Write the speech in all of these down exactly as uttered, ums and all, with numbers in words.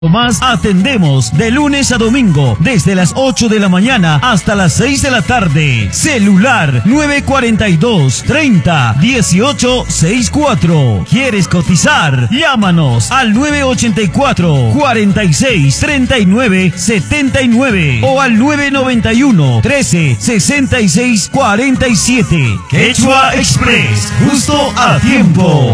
Más atendemos de lunes a domingo desde las ocho de la mañana hasta las seis de la tarde. Celular nueve cuatro dos, treinta, dieciocho sesenta y cuatro. ¿Quieres cotizar? Llámanos al nueve ocho cuatro, cuarenta y seis, treinta y nueve, setenta y nueve o al nueve nueve uno, trece, sesenta y seis, cuarenta y siete. Quechua Express, justo a tiempo.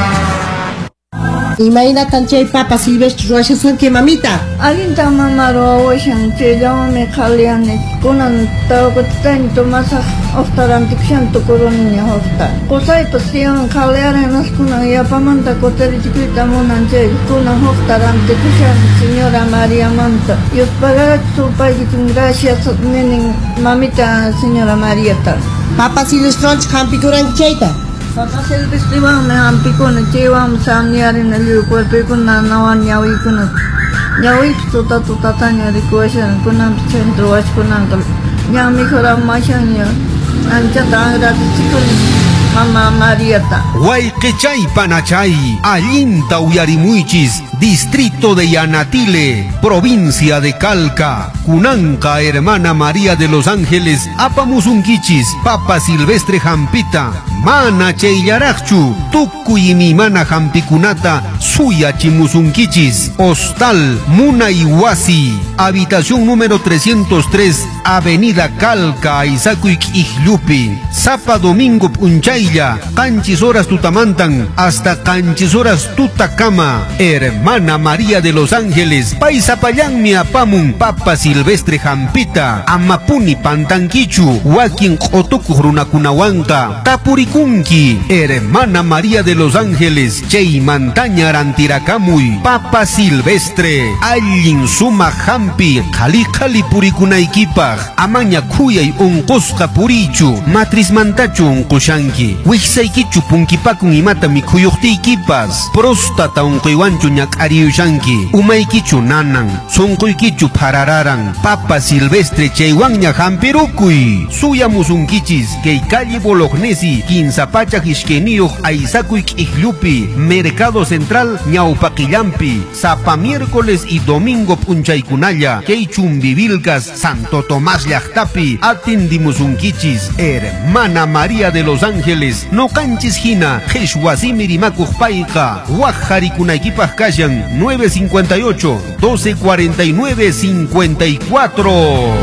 Imagínate chay papa silvestre ruashasun que mamita. Alinta mamaro awashan che llamame khaliane kunan tawqatan tomasa oftarantikshan tukuruniña ofta. Qusay pasiyan khaliarenas kunan yapamanta koteri chiquita munan che kunan oftarantikshan señora María Manta. Yo pagar su país gracias menin mamita señora Marieta. Papa silvestre hampikuran chayta. Papa silvestre me hampikuna chiwam samniarin el cuerpo kuna nawan yawi kuna yawi tuta tuta tanya requestion kuna centro was kuna ya mi khora mashanya ancha tangra chikun mama Marieta. Huayquechay Panachay, Allinta Uyarimuichis, distrito de Yanatile, provincia de Calca, Cunanca, hermana María de los Ángeles, Apamusunquichis, Papa Silvestre Jampita, Mana Cheillarachu, Tucuy mi mana Jampicunata, Suya Chimusunquichis, Hostal, Muna Iwasi, habitación número trescientos tres, Avenida Calca, Isacuic Ijlupi, Zapa Domingo Punchaylla, Canchis horas Tutamantan, hasta Canchis horas Tutacama, hermana María de los Ángeles, Paisapayán mi apamun, Papa Silvestre Jampita, Amapuni Pantanquichu, Huaquin Otoku Runakunahuanca, Tapurikunki, hermana María de los Ángeles, Chey Mantaña Rantiracamuy, Papa Silvestre, Allin Suma Jampi, Jali Jali Purikunaikipa, Amaña Kuyay Uncosca Purichu, Matris Mantachu Uncoshanki, Wixaikichu Punkipakun Imata Mikuyuktikipas, Prostata Uncoiwanchu Ñak Ariushanki, Umaikichu Nanan, Sonkoikichu Parararan, Papa Silvestre Chaywanña Jampirukuy, Suya Musunkichis, Keikali Bolognesi, Quinzapacha Hishkeniyuj Aisakuik Ijlupi, Mercado Central Ñaupaquillampi, Zapa miércoles y domingo Punchaykunalla, Keichumbivilcas, Santo Tomás Llactapi, Atindimusunkichis, hermana María de los Ángeles, no canchis hina, Jeshwasimirimakuj Paika, Huajarikunaikipaj Kashan, nueve cincuenta y ocho, doce cuarenta y nueve, cincuenta y cuatro.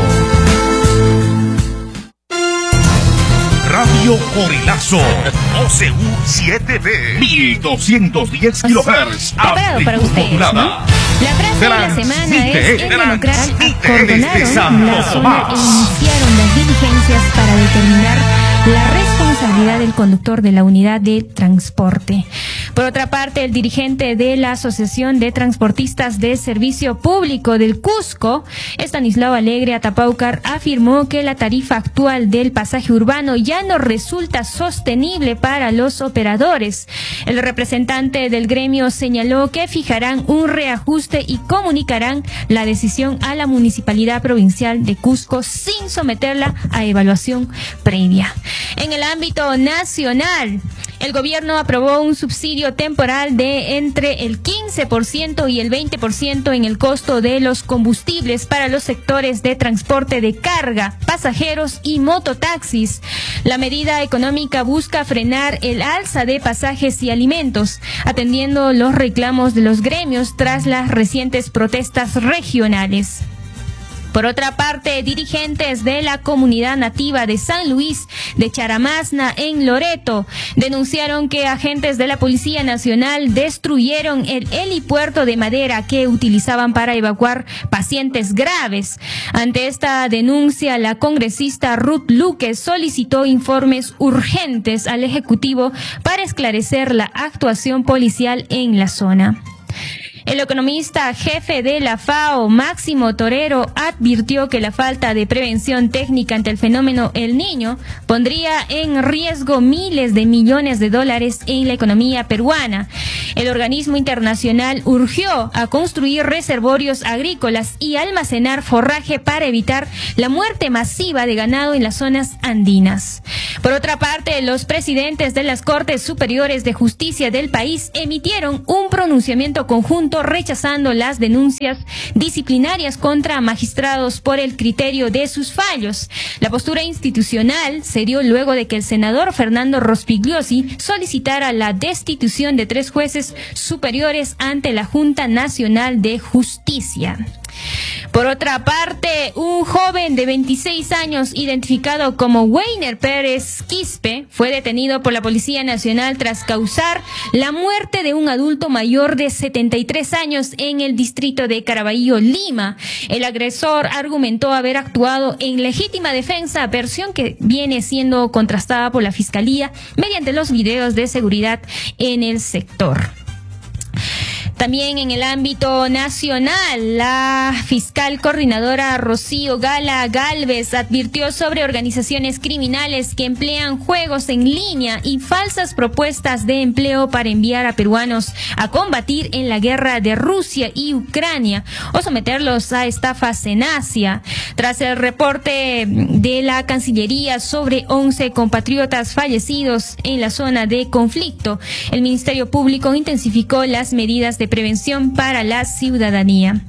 Radio Corilazo, O C U siete B, mil doscientos diez kilohertz, preparado para ustedes, ¿no? La frase de la semana es: en democracia acordonaron la zona e iniciaron las diligencias para determinar la responsabilidad del conductor de la unidad de transporte. Por otra parte, el dirigente de la Asociación de Transportistas de Servicio Público del Cusco, Estanislao Alegre Atapaucar, afirmó que la tarifa actual del pasaje urbano ya no resulta sostenible para los operadores. El representante del gremio señaló que fijarán un reajuste y comunicarán la decisión a la Municipalidad Provincial de Cusco sin someterla a evaluación previa. En el ámbito nacional, el gobierno aprobó un subsidio temporal de entre el quince por ciento y el veinte por ciento en el costo de los combustibles para los sectores de transporte de carga, pasajeros y mototaxis. La medida económica busca frenar el alza de pasajes y alimentos, atendiendo los reclamos de los gremios tras las recientes protestas regionales. Por otra parte, dirigentes de la comunidad nativa de San Luis de Charamazna en Loreto denunciaron que agentes de la Policía Nacional destruyeron el helipuerto de madera que utilizaban para evacuar pacientes graves. Ante esta denuncia, la congresista Ruth Luque solicitó informes urgentes al Ejecutivo para esclarecer la actuación policial en la zona. El economista jefe de la FAO, Máximo Torero, advirtió que la falta de prevención técnica ante el fenómeno El Niño pondría en riesgo miles de millones de dólares en la economía peruana. El organismo internacional urgió a construir reservorios agrícolas y almacenar forraje para evitar la muerte masiva de ganado en las zonas andinas. Por otra parte, los presidentes de las Cortes Superiores de Justicia del país emitieron un pronunciamiento conjunto conjunto, rechazando las denuncias disciplinarias contra magistrados por el criterio de sus fallos. La postura institucional se dio luego de que el senador Fernando Rospigliosi solicitara la destitución de tres jueces superiores ante la Junta Nacional de Justicia. Por otra parte, un joven de veintiséis años identificado como Weiner Pérez Quispe fue detenido por la Policía Nacional tras causar la muerte de un adulto mayor de setenta y tres años en el distrito de Caraballo, Lima. El agresor argumentó haber actuado en legítima defensa, versión que viene siendo contrastada por la Fiscalía mediante los videos de seguridad en el sector. También en el ámbito nacional, la fiscal coordinadora Rocío Gala Gálvez advirtió sobre organizaciones criminales que emplean juegos en línea y falsas propuestas de empleo para enviar a peruanos a combatir en la guerra de Rusia y Ucrania o someterlos a estafas en Asia. Tras el reporte de la Cancillería sobre once compatriotas fallecidos en la zona de conflicto, el Ministerio Público intensificó las medidas de prevención para la ciudadanía.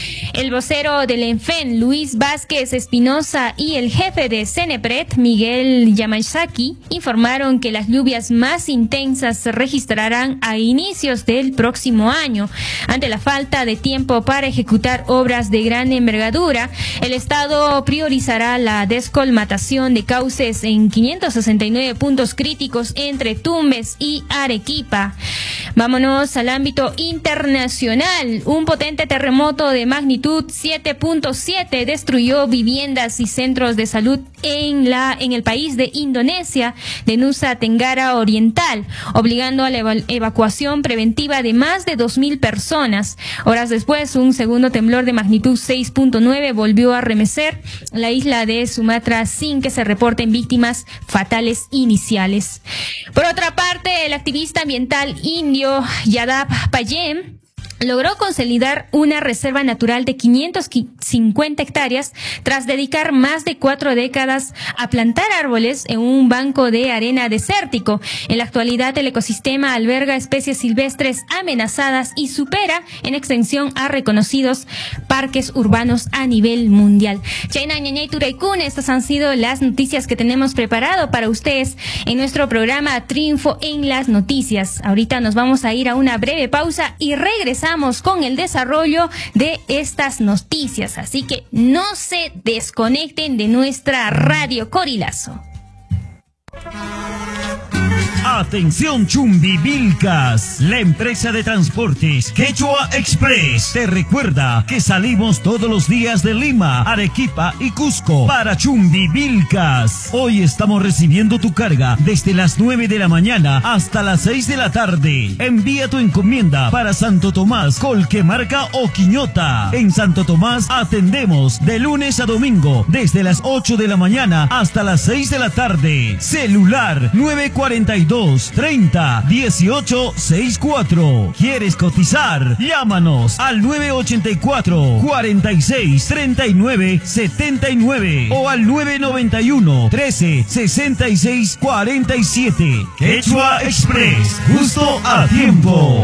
El vocero del ENFEN, Luis Vázquez Espinosa, y el jefe de CENEPRED, Miguel Yamazaki, informaron que las lluvias más intensas se registrarán a inicios del próximo año. Ante la falta de tiempo para ejecutar obras de gran envergadura, el Estado priorizará la descolmatación de cauces en quinientos sesenta y nueve puntos críticos entre Tumbes y Arequipa. Vámonos al ámbito internacional. Un potente terremoto de magnitud siete punto siete destruyó viviendas y centros de salud en la en el país de Indonesia, de Nusa Tenggara Oriental, obligando a la eva- evacuación preventiva de más de dos mil personas. Horas después, un segundo temblor de magnitud seis punto nueve volvió a remecer la isla de Sumatra sin que se reporten víctimas fatales iniciales. Por otra parte, el activista ambiental indio Yadav Payem logró consolidar una reserva natural de quinientas cincuenta hectáreas tras dedicar más de cuatro décadas a plantar árboles en un banco de arena desértico. En la actualidad, el ecosistema alberga especies silvestres amenazadas y supera en extensión a reconocidos parques urbanos a nivel mundial. Chaina Ñañay Turaykun, estas han sido las noticias que tenemos preparado para ustedes en nuestro programa Triunfo en las Noticias. Ahorita nos vamos a ir a una breve pausa y regresamos con el desarrollo de estas noticias, así que no se desconecten de nuestra radio Corilazo. Atención Chumbivilcas, la empresa de transportes Quechua Express te recuerda que salimos todos los días de Lima, Arequipa y Cusco para Chumbivilcas. Hoy estamos recibiendo tu carga desde las nueve de la mañana hasta las seis de la tarde. Envía tu encomienda para Santo Tomás, Colquemarca o Quiñota. En Santo Tomás atendemos de lunes a domingo desde las ocho de la mañana hasta las seis de la tarde. Celular nueve cuarenta y dos, treinta, dieciocho, sesenta y cuatro. ¿Quieres cotizar? Llámanos al nueve ochenta y cuatro, cuarenta y seis, treinta y nueve, setenta y nueve o al nueve noventa y uno, trece, sesenta y seis, cuarenta y siete. Quechua Express, justo a tiempo.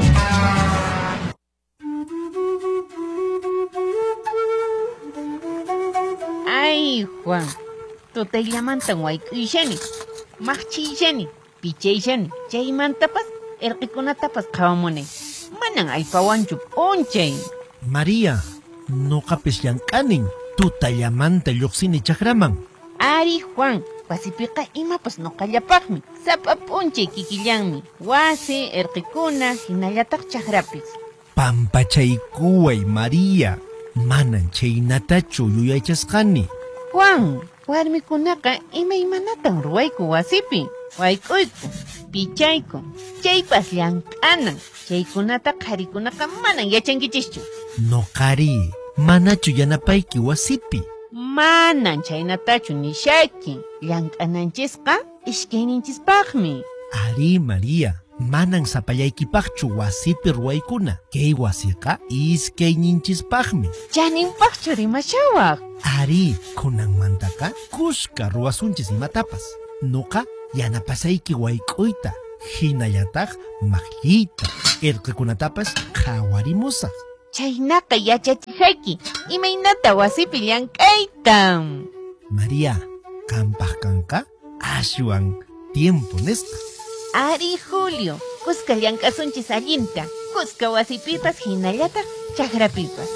Ay, Juan, tú te llaman tan guay y Jenny, Machi Jenny. Pichayshani, chaymantapas, erqikunatapas qhawamuni. Manan allpawanchu p'unchay. María, nuqapis llank'anin, tutallamanta lluqsini chakraman. Ari Juan, wasipiqa imapas nuqallapaqmi, sapa p'unchay kikillanmi, wasi, erqikuna, hinallataq chakrapis. Pampachaykuway María, manan chaynatachu yuyaychasqani. Juan, warmikunaqa imaymanatan ruwayku wasipi. Wayk'uyku, pichayku, chaypas llank'anan, chaykunata qharikunaqa manan yachankichischu. Nuqari, manachu yanapayki wasipi. Manan chaynatachu nishaki, llank'ananchisqa ishkayninchispaqmi. Ari María, manan sapallaykipaqchu wasipi ruwaykuna. Kay wasiqa iskayninchispaqmi. Chaninpaqchu rimashawaq. Ari, kunanmantaqa kushka ruwasunchis imatapas. Nuqa yanapasayki wayk'uyta, hinallataq maqllita irqikunatapas qhawarimusaq. Chaynaqa yachachisayki, imaynata wasipi llank'aytan. María, qampaq kanqa ashwan tiempo nisqa. Ari Julio, kuska llank'asunchis allinta, kuska wasipipas hinallataq chaqrapipas.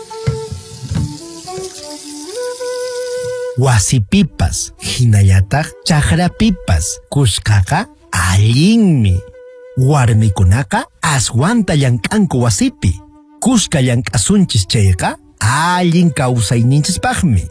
Wasipipas hinallataq chaqrapipas kuskaqa allinmi. Warmikunaqa aswanta llank'anku wasipi. Kuska llank'asunchis chayqa allin kawsayninchispaqmi.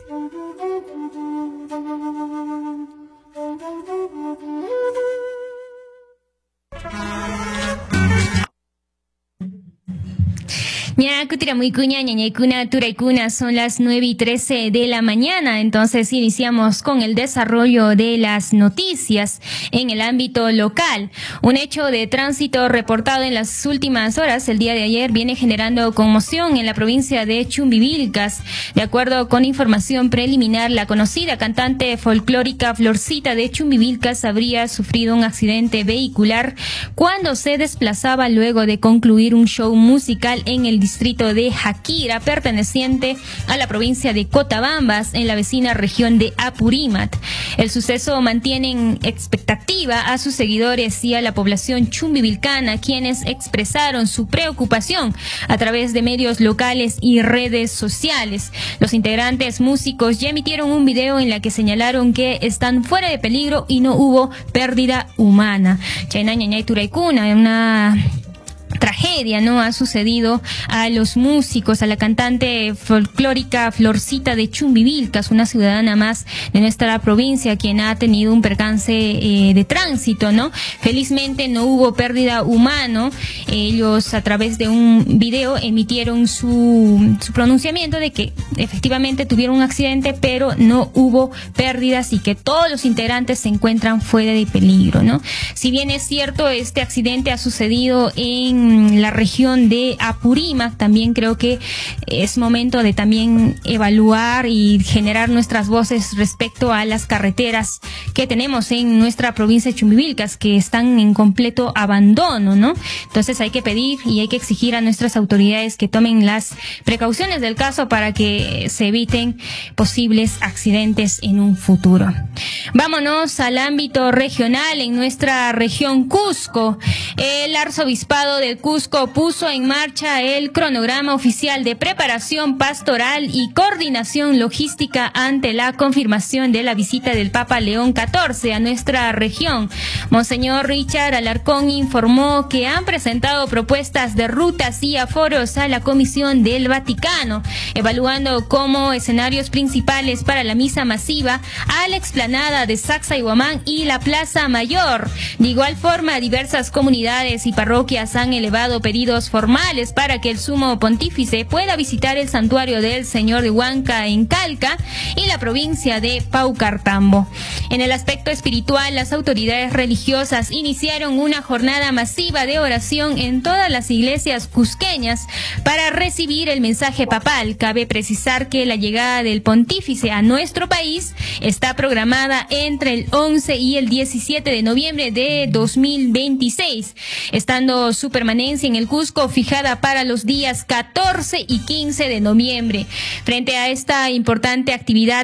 Ñakutira muy cuña, ñañaykuna, turaykuna, son las nueve y trece de la mañana. Entonces iniciamos con el desarrollo de las noticias en el ámbito local. Un hecho de tránsito reportado en las últimas horas, el día de ayer, viene generando conmoción en la provincia de Chumbivilcas. De acuerdo con información preliminar, la conocida cantante folclórica Florcita de Chumbivilcas habría sufrido un accidente vehicular cuando se desplazaba luego de concluir un show musical en el distrito de Jaquira, perteneciente a la provincia de Cotabambas, en la vecina región de Apurímac. El suceso mantiene en expectativa a sus seguidores y a la población chumbivilcana, quienes expresaron su preocupación a través de medios locales y redes sociales. Los integrantes músicos ya emitieron un video en la que señalaron que están fuera de peligro y no hubo pérdida humana. Chayna ñañay turaykuna, una tragedia, ¿no?, ha sucedido a los músicos, a la cantante folclórica Florcita de Chumbivilcas, una ciudadana más de nuestra provincia, quien ha tenido un percance eh, de tránsito, ¿no? Felizmente no hubo pérdida humana. Ellos, a través de un video, emitieron su, su pronunciamiento de que efectivamente tuvieron un accidente, pero no hubo pérdidas y que todos los integrantes se encuentran fuera de peligro, ¿no? Si bien es cierto, este accidente ha sucedido en la región de Apurímac, también creo que es momento de también evaluar y generar nuestras voces respecto a las carreteras que tenemos en nuestra provincia de Chumbivilcas, que están en completo abandono, ¿no? Entonces hay que pedir y hay que exigir a nuestras autoridades que tomen las precauciones del caso para que se eviten posibles accidentes en un futuro. Vámonos al ámbito regional. En nuestra región Cusco, el arzobispado de Cusco puso en marcha el cronograma oficial de preparación pastoral y coordinación logística ante la confirmación de la visita del Papa León catorce a nuestra región. Monseñor Richard Alarcón informó que han presentado propuestas de rutas y aforos a la Comisión del Vaticano, evaluando como escenarios principales para la misa masiva a la explanada de Sacsayhuamán y la Plaza Mayor. De igual forma, diversas comunidades y parroquias han elevado pedidos formales para que el sumo pontífice pueda visitar el santuario del Señor de Huanca en Calca y la provincia de Paucartambo. En el aspecto espiritual, las autoridades religiosas iniciaron una jornada masiva de oración en todas las iglesias cusqueñas para recibir el mensaje papal. Cabe precisar que la llegada del pontífice a nuestro país está programada entre el once y el diecisiete de noviembre de dos mil veintiséis, estando su permanencia en el Cusco fijada para los días catorce y quince de noviembre. Frente a esta importante actividad,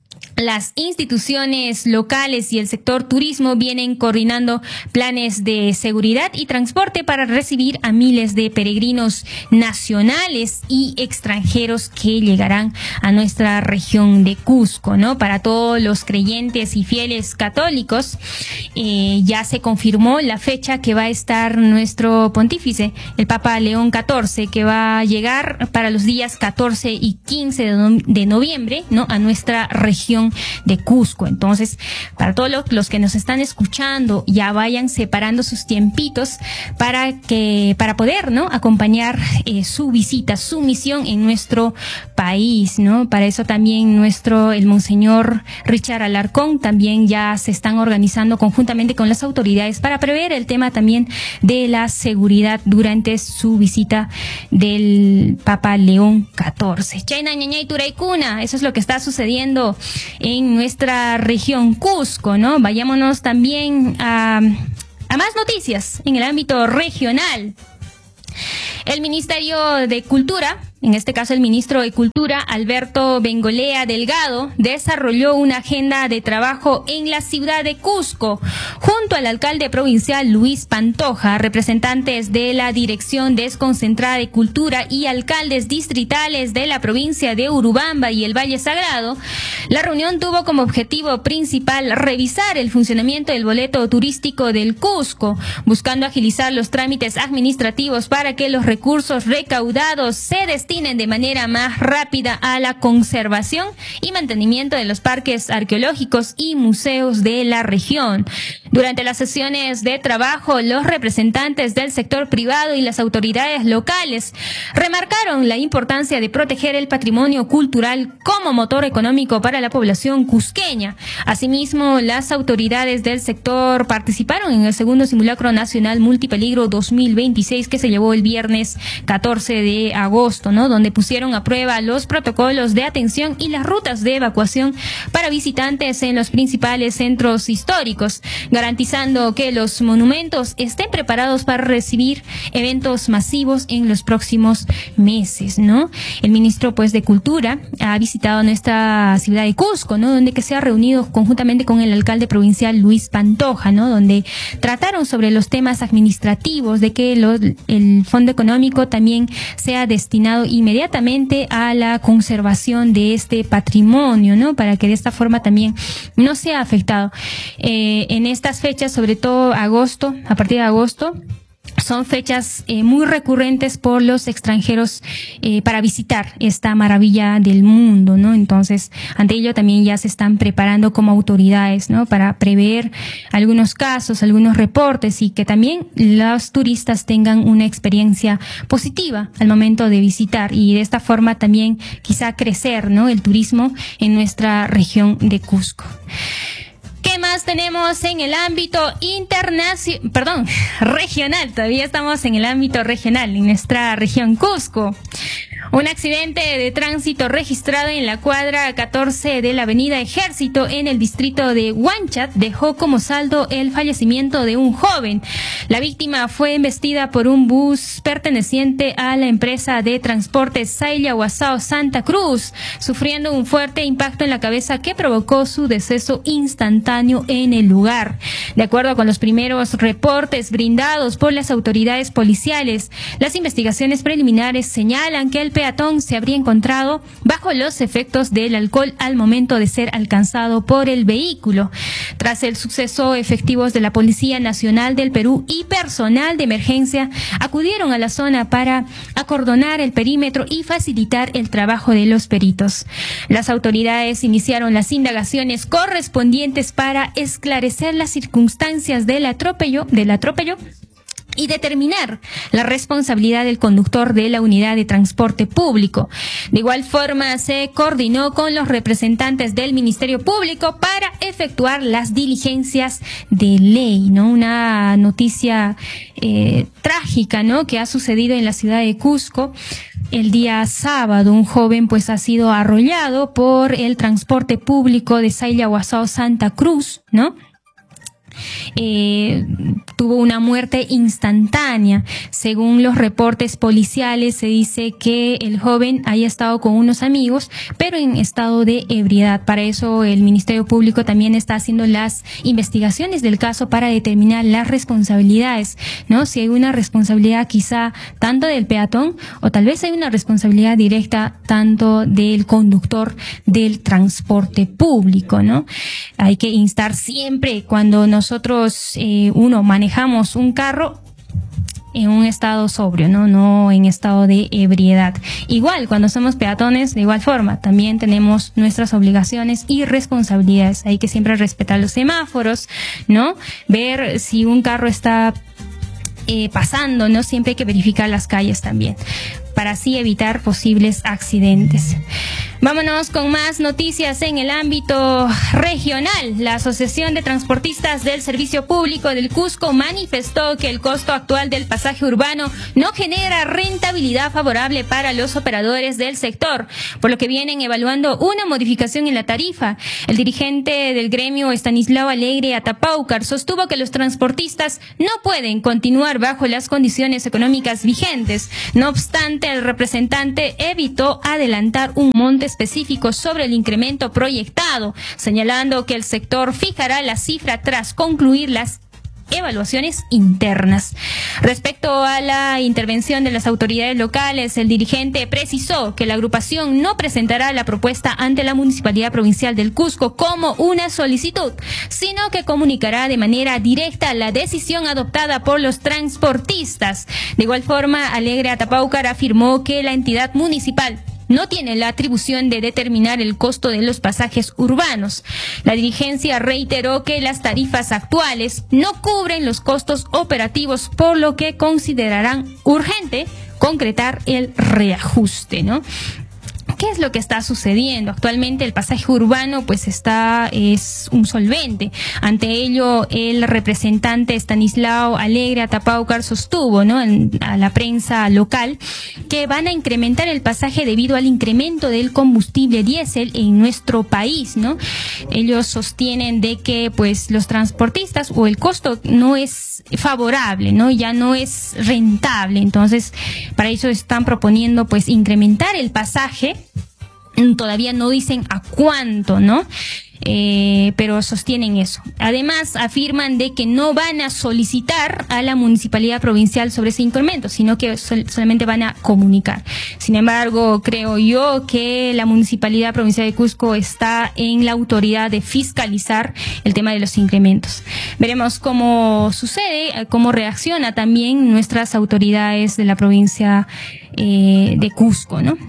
las instituciones locales y el sector turismo vienen coordinando planes de seguridad y transporte para recibir a miles de peregrinos nacionales y extranjeros que llegarán a nuestra región de Cusco, ¿no? Para todos los creyentes y fieles católicos, eh, ya se confirmó la fecha que va a estar nuestro pontífice, el Papa León catorce, que va a llegar para los días catorce y quince de, no, de noviembre, ¿no?, a nuestra región de Cusco. Entonces, para todos los, los que nos están escuchando, ya vayan separando sus tiempitos para que para poder, ¿no?, acompañar eh, su visita, su misión en nuestro país, ¿no? Para eso también nuestro el monseñor Richard Alarcón también ya se están organizando conjuntamente con las autoridades para prever el tema también de la seguridad durante su visita del Papa León catorce. Chayna ñañay turaykuna, eso es lo que está sucediendo en nuestra región Cusco, ¿no? Vayámonos también a A más noticias en el ámbito regional. El Ministerio de Cultura, en este caso el ministro de Cultura, Alberto Bengolea Delgado, desarrolló una agenda de trabajo en la ciudad de Cusco, junto al alcalde provincial Luis Pantoja, representantes de la Dirección Desconcentrada de Cultura y alcaldes distritales de la provincia de Urubamba y el Valle Sagrado. La reunión tuvo como objetivo principal revisar el funcionamiento del boleto turístico del Cusco, buscando agilizar los trámites administrativos para que los recursos recaudados se destinen de manera más rápida a la conservación y mantenimiento de los parques arqueológicos y museos de la región. Durante las sesiones de trabajo, los representantes del sector privado y las autoridades locales remarcaron la importancia de proteger el patrimonio cultural como motor económico para la población cusqueña. Asimismo, las autoridades del sector participaron en el segundo simulacro nacional multipeligro dos mil veintiséis que se llevó el viernes catorce de agosto, ¿no? Donde pusieron a prueba los protocolos de atención y las rutas de evacuación para visitantes en los principales centros históricos, garantizando que los monumentos estén preparados para recibir eventos masivos en los próximos meses, ¿no? El ministro, pues, de Cultura ha visitado nuestra ciudad de Cusco, ¿no? Donde que se ha reunido conjuntamente con el alcalde provincial Luis Pantoja, ¿no? Donde trataron sobre los temas administrativos, de que los, el fondo económico también sea destinado inmediatamente a la conservación de este patrimonio, ¿no? Para que de esta forma también no sea afectado. Eh, en estas fechas, sobre todo agosto, a partir de agosto, son fechas eh, muy recurrentes por los extranjeros eh, para visitar esta maravilla del mundo, ¿no? Entonces, ante ello también ya se están preparando como autoridades, ¿no? Para prever algunos casos, algunos reportes y que también los turistas tengan una experiencia positiva al momento de visitar y de esta forma también quizá crecer, ¿no? El turismo en nuestra región de Cusco. ¿Qué más tenemos en el ámbito internacional? Perdón, regional. Todavía estamos en el ámbito regional, en nuestra región Cusco. Un accidente de tránsito registrado en la cuadra catorce de la avenida Ejército en el distrito de Huanchat dejó como saldo el fallecimiento de un joven. La víctima fue embestida por un bus perteneciente a la empresa de transporte Sayahuasao Santa Cruz, sufriendo un fuerte impacto en la cabeza que provocó su deceso instantáneo en el lugar. De acuerdo con los primeros reportes brindados por las autoridades policiales, las investigaciones preliminares señalan que el peatón se habría encontrado bajo los efectos del alcohol al momento de ser alcanzado por el vehículo. Tras el suceso, efectivos de la Policía Nacional del Perú y personal de emergencia acudieron a la zona para acordonar el perímetro y facilitar el trabajo de los peritos. Las autoridades iniciaron las indagaciones correspondientes para esclarecer las circunstancias del atropello, del atropello y determinar la responsabilidad del conductor de la unidad de transporte público. De igual forma, se coordinó con los representantes del Ministerio Público para efectuar las diligencias de ley, ¿no? Una noticia eh, trágica, ¿no? Que ha sucedido en la ciudad de Cusco. El día sábado, un joven pues ha sido arrollado por el transporte público de Sayahuasao Santa Cruz, ¿no? Eh, tuvo una muerte instantánea. Según los reportes policiales, se dice que el joven haya estado con unos amigos, pero en estado de ebriedad. Para eso el Ministerio Público también está haciendo las investigaciones del caso para determinar las responsabilidades, ¿no? Si hay una responsabilidad quizá tanto del peatón o tal vez hay una responsabilidad directa tanto del conductor del transporte público, ¿no? Hay que instar siempre cuando nos Nosotros, eh, uno, manejamos un carro en un estado sobrio, ¿no? No en estado de ebriedad. Igual, cuando somos peatones, de igual forma, también tenemos nuestras obligaciones y responsabilidades. Hay que siempre respetar los semáforos, ¿no? Ver si un carro está eh, pasando, ¿no? Siempre hay que verificar las calles también, para así evitar posibles accidentes. Vámonos con más noticias en el ámbito regional. La Asociación de Transportistas del Servicio Público del Cusco manifestó que el costo actual del pasaje urbano no genera rentabilidad favorable para los operadores del sector, por lo que vienen evaluando una modificación en la tarifa. El dirigente del gremio, Estanislao Alegre Atapaucar, sostuvo que los transportistas no pueden continuar bajo las condiciones económicas vigentes. No obstante, el representante evitó adelantar un monto específico sobre el incremento proyectado, señalando que el sector fijará la cifra tras concluir las evaluaciones internas. Respecto a la intervención de las autoridades locales, el dirigente precisó que la agrupación no presentará la propuesta ante la Municipalidad Provincial del Cusco como una solicitud, sino que comunicará de manera directa la decisión adoptada por los transportistas. De igual forma, Alegre Atapaucar afirmó que la entidad municipal no tiene la atribución de determinar el costo de los pasajes urbanos. La dirigencia reiteró que las tarifas actuales no cubren los costos operativos, por lo que considerarán urgente concretar el reajuste, ¿no? ¿Qué es lo que está sucediendo? Actualmente el pasaje urbano pues está, es un solvente. Ante ello, el representante Estanislao Alegre Atapaucar sostuvo, ¿no?, en, a la prensa local, que van a incrementar el pasaje debido al incremento del combustible diésel en nuestro país, ¿no? Ellos sostienen de que pues los transportistas o el costo no es favorable, ¿no? Ya no es rentable. Entonces, para eso están proponiendo pues incrementar el pasaje. Todavía no dicen a cuánto, ¿no? Eh, pero sostienen eso. Además, afirman de que no van a solicitar a la Municipalidad Provincial sobre ese incremento, sino que sol solamente van a comunicar. Sin embargo, creo yo que la Municipalidad Provincial de Cusco está en la autoridad de fiscalizar el tema de los incrementos. Veremos cómo sucede, cómo reacciona también nuestras autoridades de la provincia eh, de Cusco, ¿no?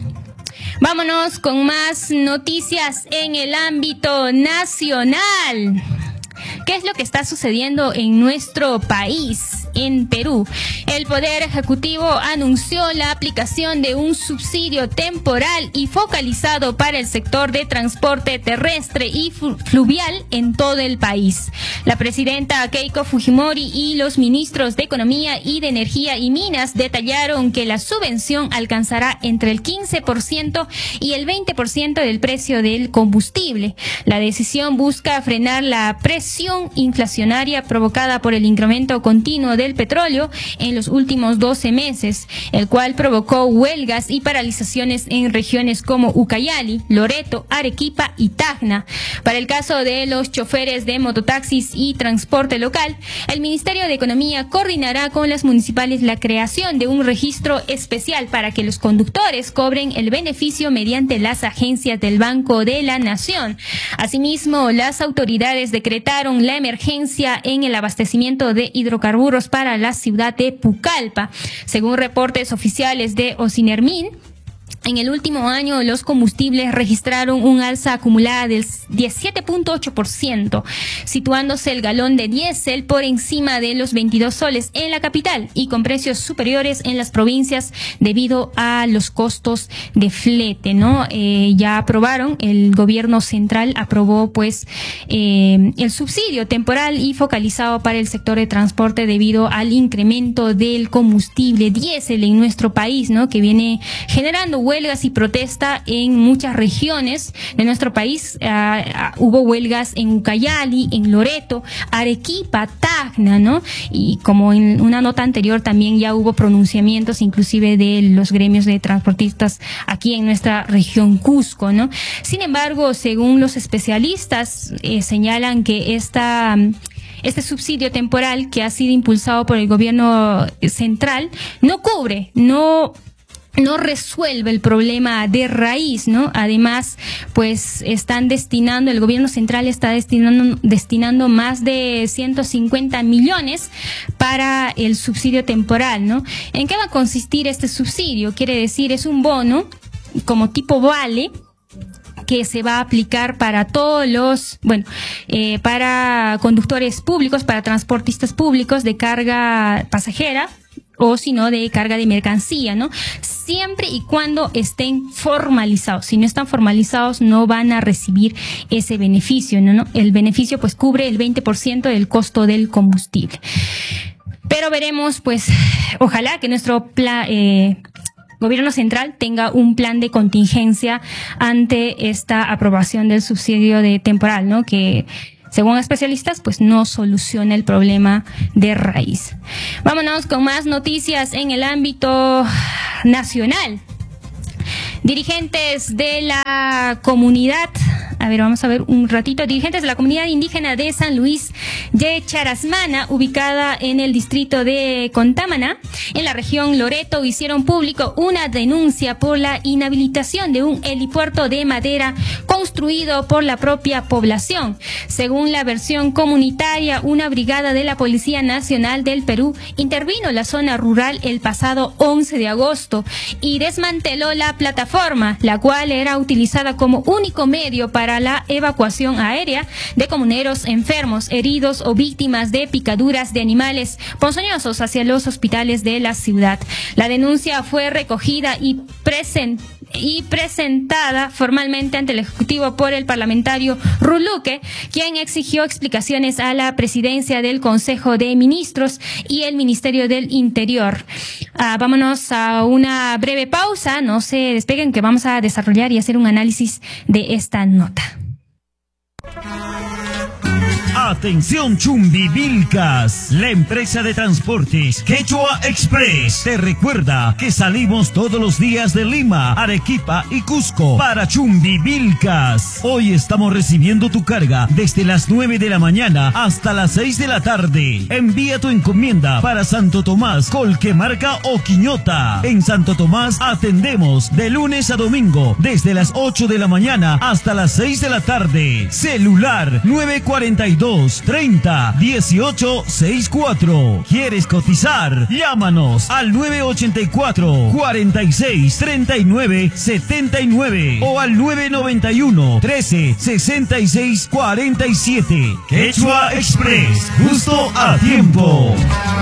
Vámonos con más noticias en el ámbito nacional. ¿Qué es lo que está sucediendo en nuestro país, en Perú? El Poder Ejecutivo anunció la aplicación de un subsidio temporal y focalizado para el sector de transporte terrestre y fluvial en todo el país. La presidenta Keiko Fujimori y los ministros de Economía y de Energía y Minas detallaron que la subvención alcanzará entre el quince por ciento y el veinte por ciento del precio del combustible. La decisión busca frenar la presión inflacionaria provocada por el incremento continuo del petróleo en los últimos doce meses, el cual provocó huelgas y paralizaciones en regiones como Ucayali, Loreto, Arequipa y Tacna. Para el caso de los choferes de mototaxis y transporte local, el Ministerio de Economía coordinará con las municipales la creación de un registro especial para que los conductores cobren el beneficio mediante las agencias del Banco de la Nación. Asimismo, las autoridades decretaron la emergencia en el abastecimiento de hidrocarburos para la ciudad de Pucallpa. Según reportes oficiales de Ocinermin, en el último año los combustibles registraron un alza acumulada del diecisiete punto ocho por ciento, situándose el galón de diésel por encima de los veintidós soles en la capital y con precios superiores en las provincias debido a los costos de flete, ¿no? Eh, ya aprobaron, el gobierno central aprobó pues eh, el subsidio temporal y focalizado para el sector de transporte debido al incremento del combustible diésel en nuestro país, ¿no?, que viene generando huelgas y protesta en muchas regiones de nuestro país. Uh, uh, hubo huelgas en Ucayali, en Loreto, Arequipa, Tacna, ¿no? Y como en una nota anterior también ya hubo pronunciamientos inclusive de los gremios de transportistas aquí en nuestra región Cusco, ¿no? Sin embargo, según los especialistas, eh, señalan que esta... Este subsidio temporal que ha sido impulsado por el gobierno central no cubre, no no resuelve el problema de raíz, ¿no? Además, pues están destinando, el gobierno central está destinando, destinando más de ciento cincuenta millones para el subsidio temporal, ¿no? ¿En qué va a consistir este subsidio? Quiere decir, es un bono como tipo vale, que se va a aplicar para todos los, bueno, eh, para conductores públicos, para transportistas públicos de carga pasajera, o si no de carga de mercancía, ¿no? Siempre y cuando estén formalizados. Si no están formalizados, no van a recibir ese beneficio, ¿no? ¿no? El beneficio pues cubre el veinte por ciento del costo del combustible. Pero veremos, pues, ojalá que nuestro plan... Eh, Gobierno central tenga un plan de contingencia ante esta aprobación del subsidio de temporal, ¿no? Que según especialistas, pues no soluciona el problema de raíz. Vámonos con más noticias en el ámbito nacional. Dirigentes de la comunidad, a ver, vamos a ver un ratito, dirigentes de la comunidad indígena de San Luis de Charasmana, ubicada en el distrito de Contámana, en la región Loreto, hicieron público una denuncia por la inhabilitación de un helipuerto de madera construido por la propia población. Según la versión comunitaria, una brigada de la Policía Nacional del Perú intervino en la zona rural el pasado once de agosto y desmanteló la plataforma, la cual era utilizada como único medio para la evacuación aérea de comuneros enfermos, heridos o víctimas de picaduras de animales ponzoñosos hacia los hospitales de la ciudad. La denuncia fue recogida y presentada y presentada formalmente ante el Ejecutivo por el parlamentario Ruluque, quien exigió explicaciones a la presidencia del Consejo de Ministros y el Ministerio del Interior. Ah, vámonos a una breve pausa, no se despeguen que vamos a desarrollar y hacer un análisis de esta nota. Atención Chumbivilcas, la empresa de transportes Quechua Express te recuerda que salimos todos los días de Lima, Arequipa y Cusco para Chumbivilcas. Hoy estamos recibiendo tu carga desde las nueve de la mañana hasta las seis de la tarde. Envía tu encomienda para Santo Tomás, Colquemarca o Quiñota. En Santo Tomás atendemos de lunes a domingo desde las ocho de la mañana hasta las seis de la tarde. Celular nueve cuarenta y dos treinta dieciocho sesenta y cuatro. ¿Quieres cotizar? Llámanos al nueve ochenta y cuatro cuarenta y seis treinta y nueve setenta y nueve o al nueve noventa y uno trece sesenta y seis cuarenta y siete. Quechua Express, justo a tiempo.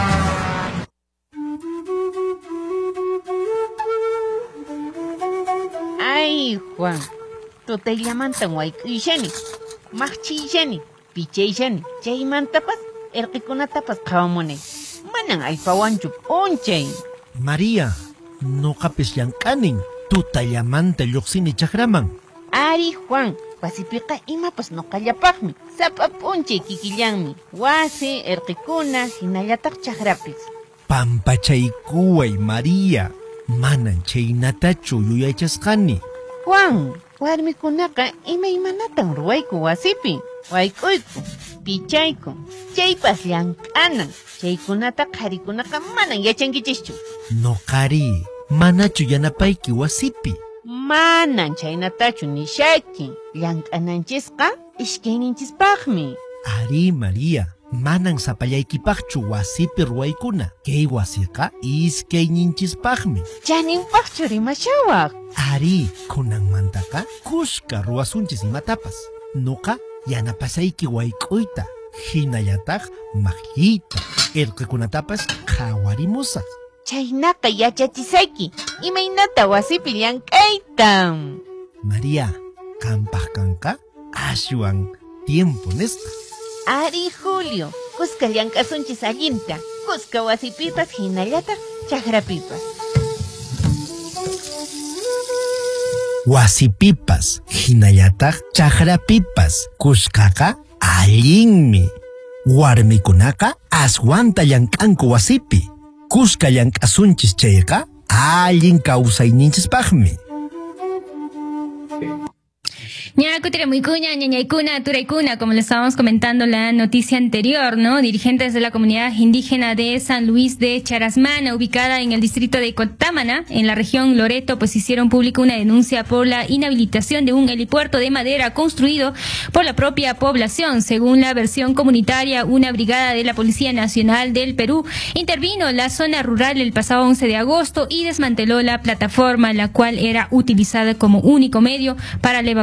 Ay, Juan, tú te llaman tan guay y Jenny, Machi Jenny. Pichayshani, chaymantapas, erqikunatapas qhawamuni. Manan allpawanchup onchay. María, nuqapis llank'anin, tutallamanta lluqsini chaqraman. Ari Juan, wasipiqa imapas nuqallapaqmi, sapa p'unchay kikillanmi, wasi, erqikuna, hinallataq chaqrapis. Pampachaykuway, María, manan chaynatachu yuyaychasqani. Juan, warmikunaqa imaymanatan ruwayku wasipi. Wayk'uyku, pichayku, chaypas llank'anan, chaykunata qharikunaqa manan yachankichischu. Nuqari, manachu yanapayki wasipi. Manan chaynatachu nishayki, llank'ananchisqa ishkayninchispaqmi. Ari, María, manan sapallaykipaqchu wasipi ruwaykuna. Kay wasiqa iskayninchispaqmi. Chaninpaqchu rimashawaq. Ari, kunanmantaqa kushka ruwasunchis imatapas. Nuqa yanapasayki wayk'uyta, hinallataq maqlliyta, irqikunatapas qhawarimusaq. Chaynaqa yachachisayki, imaynata wasipi llank'ayta. María, qampaq kanqa ashwan tiempo nisqa. Ari Julio, kuska llank'asunchis allinta, kuska wasipipas hinallataq chaqrapipas. Wasipipas, hinallataq chaqrapipas, kushkaqa allinmi. Warmikunaqa aswanta llank'anku wasipi. Kushka llank'asunchis chayqa allin kawsayninchispaqmi. Ñacutiremuycuña, ñañaykuna, turaykuna, como le estábamos comentando en la noticia anterior, ¿no? Dirigentes de la comunidad indígena de San Luis de Charasmana, ubicada en el distrito de Contámana, en la región Loreto, pues hicieron pública una denuncia por la inhabilitación de un helipuerto de madera construido por la propia población. Según la versión comunitaria, una brigada de la Policía Nacional del Perú intervino en la zona rural el pasado once de agosto y desmanteló la plataforma, la cual era utilizada como único medio para la evacuación aérea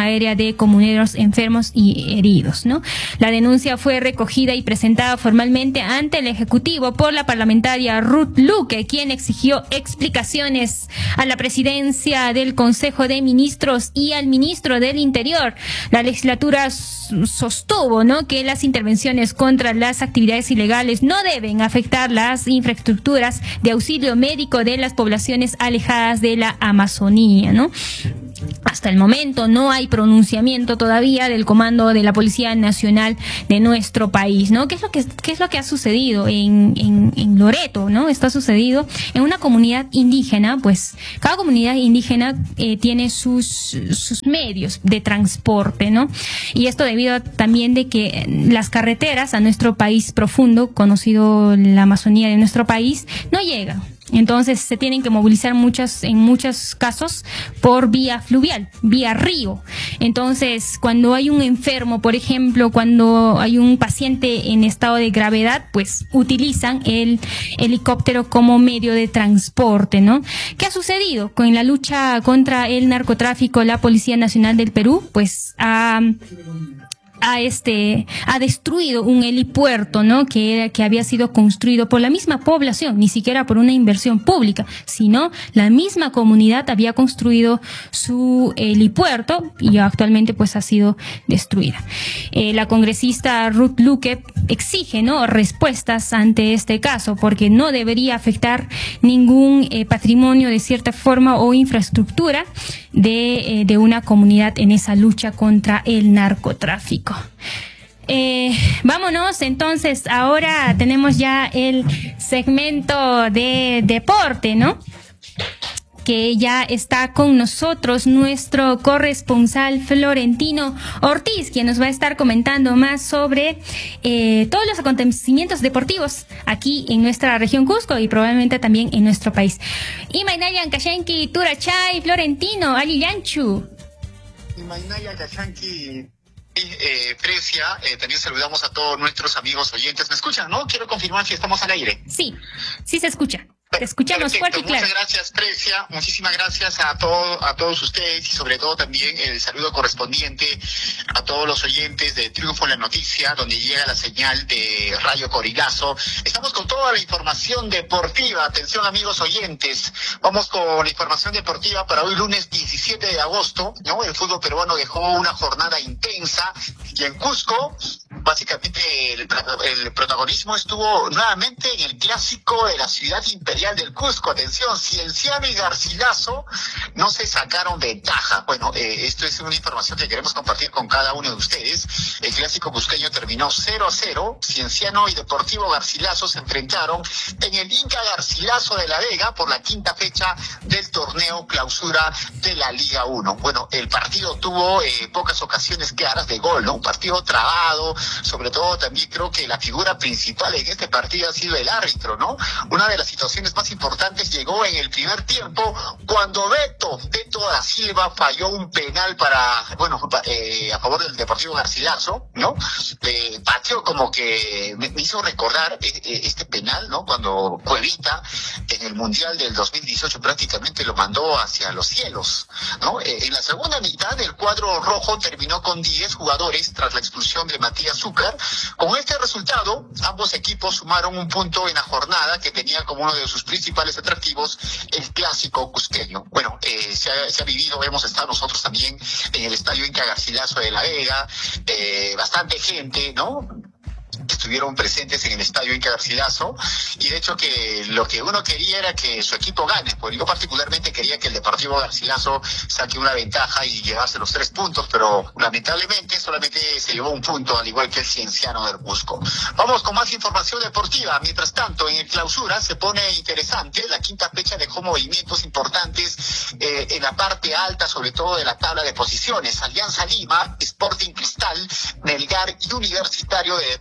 aérea de comuneros enfermos y heridos, ¿no? La denuncia fue recogida y presentada formalmente ante el Ejecutivo por la parlamentaria Ruth Luque, quien exigió explicaciones a la presidencia del Consejo de Ministros y al ministro del Interior. La legislatura sostuvo, ¿no?, que las intervenciones contra las actividades ilegales no deben afectar las infraestructuras de auxilio médico de las poblaciones alejadas de la Amazonía, ¿no? Hasta el momento no hay pronunciamiento todavía del comando de la Policía Nacional de nuestro país, ¿no? ¿Qué es lo que, qué es lo que ha sucedido en, en, en Loreto, ¿no? Está sucedido en una comunidad indígena, pues cada comunidad indígena eh, tiene sus, sus medios de transporte, ¿no? Y esto debido también de que las carreteras a nuestro país profundo, conocido la Amazonía de nuestro país, no llegan. Entonces se tienen que movilizar muchas, en muchos casos por vía fluvial, vía río. Entonces, cuando hay un enfermo, por ejemplo, cuando hay un paciente en estado de gravedad, pues utilizan el helicóptero como medio de transporte, ¿no? ¿Qué ha sucedido? Con la lucha contra el narcotráfico, la Policía Nacional del Perú, pues ha... a este ha destruido un helipuerto, ¿no?, que era que había sido construido por la misma población, ni siquiera por una inversión pública, sino la misma comunidad había construido su helipuerto y actualmente pues ha sido destruida. Eh, la congresista Ruth Luque exige, ¿no?, respuestas ante este caso, porque no debería afectar ningún eh, patrimonio de cierta forma o infraestructura de, eh, de una comunidad en esa lucha contra el narcotráfico. Eh, vámonos entonces, ahora tenemos ya el segmento de deporte, ¿no?, que ya está con nosotros nuestro corresponsal Florentino Ortiz, quien nos va a estar comentando más sobre eh, todos los acontecimientos deportivos aquí en nuestra región Cusco y probablemente también en nuestro país. Imainayan Kashanki, Turachay, Florentino, Aliyanchu. Imainayan Kashanki. Eh, Precia, eh, también saludamos a todos nuestros amigos oyentes. ¿Me escuchan, no? Quiero confirmar si estamos al aire. Sí, sí se escucha. Te escuchamos. Perfecto, fuerte y claro. Muchas gracias, Precia. Muchísimas gracias a, todo, a todos ustedes y sobre todo también el saludo correspondiente a todos los oyentes de Triunfo en la Noticia, donde llega la señal de Radio Corigazo. Estamos con toda la información deportiva. Atención, amigos oyentes. Vamos con la información deportiva para hoy lunes diecisiete de agosto, ¿no? El fútbol peruano dejó una jornada intensa y en Cusco, básicamente el, el protagonismo estuvo nuevamente en el clásico de la ciudad imperial del Cusco. Atención, Cienciano y Garcilaso no se sacaron ventaja. Bueno, eh, esto es una información que queremos compartir con cada uno de ustedes. El clásico cusqueño terminó cero a cero. Cienciano y Deportivo Garcilaso se enfrentaron en el Inca Garcilaso de La Vega por la quinta fecha del torneo clausura de la Liga uno. Bueno, el partido tuvo eh, pocas ocasiones claras de gol, ¿no? Un partido trabado, sobre todo también creo que la figura principal en este partido ha sido el árbitro, ¿no? Una de las situaciones más importantes llegó en el primer tiempo cuando Beto, Beto da Silva falló un penal para, bueno, eh, a favor del Deportivo Garcilaso, ¿no? Eh, pateó como que me, me hizo recordar eh, este penal, ¿no? Cuando Cuevita en el Mundial del dos mil dieciocho prácticamente lo mandó hacia los cielos, ¿no? Eh, en la segunda mitad el cuadro rojo terminó con diez jugadores tras la expulsión de Matías Zúcar. Con este resultado, ambos equipos sumaron un punto en la jornada que tenía como uno de sus principales atractivos el clásico cusqueño. Bueno, eh, se, ha, se ha vivido, hemos estado nosotros también en el estadio Inca Garcilaso de La Vega, eh, bastante gente, ¿no?, estuvieron presentes en el estadio Inca Garcilaso, y de hecho que lo que uno quería era que su equipo gane, pues yo particularmente quería que el Deportivo Garcilaso saque una ventaja y llevase los tres puntos, pero lamentablemente solamente se llevó un punto, al igual que el Cienciano del Cusco. Vamos con más información deportiva. Mientras tanto, en el clausura se pone interesante. La quinta fecha dejó movimientos importantes eh, en la parte alta, sobre todo de la tabla de posiciones. Alianza Lima, Sporting Cristal, Melgar y Universitario de Deportes